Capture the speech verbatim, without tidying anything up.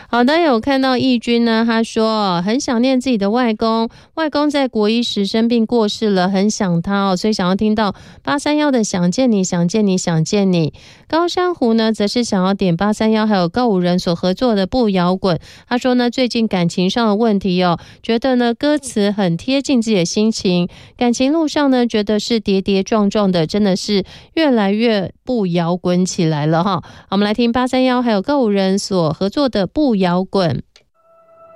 好的，有看到义军呢，他说很想念自己的外公，外公在国一时生病过世了，很想他哦，所以想要听到八三一的想见你想见你想见你。高山湖呢则是想要点八三一还有告五人所合作的不摇滚，他说呢最近感情上的问题哦，觉得呢歌词很贴近自己的心情，感情路上呢觉得是跌跌撞撞的，真的是越来越不摇滚起来了哈。我们来听八三一还有告五人所合作的不摇滚。